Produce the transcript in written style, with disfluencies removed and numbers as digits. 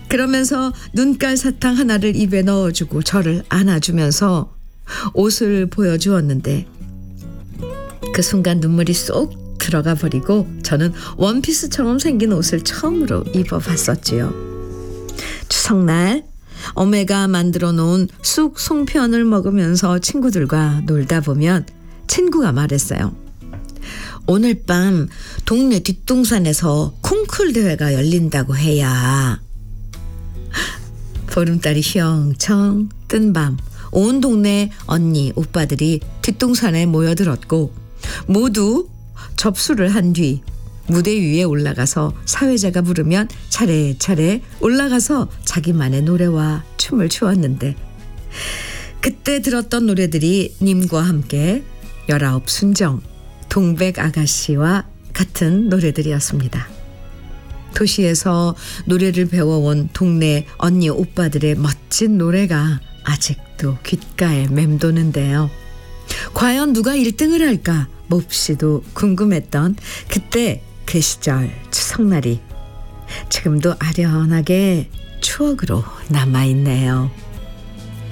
그러면서 눈깔 사탕 하나를 입에 넣어주고 저를 안아주면서 옷을 보여주었는데 그 순간 눈물이 쏙 들어가 버리고 저는 원피스처럼 생긴 옷을 처음으로 입어봤었지요. 추석날 어머니가 만들어 놓은 쑥 송편을 먹으면서 친구들과 놀다 보면 친구가 말했어요. 오늘 밤 동네 뒷동산에서 콩쿨 대회가 열린다고 해야. 보름달이 휘영청 뜬 밤 온 동네 언니 오빠들이 뒷동산에 모여들었고 모두 접수를 한 뒤 무대 위에 올라가서 사회자가 부르면 차례차례 올라가서 자기만의 노래와 춤을 추었는데 그때 들었던 노래들이 님과 함께 19순정, 동백아가씨와 같은 노래들이었습니다. 도시에서 노래를 배워온 동네 언니 오빠들의 멋진 노래가 아직도 귓가에 맴도는데요. 과연 누가 1등을 할까 몹시도 궁금했던 그때 그 시절 추석날이 지금도 아련하게 추억으로 남아있네요.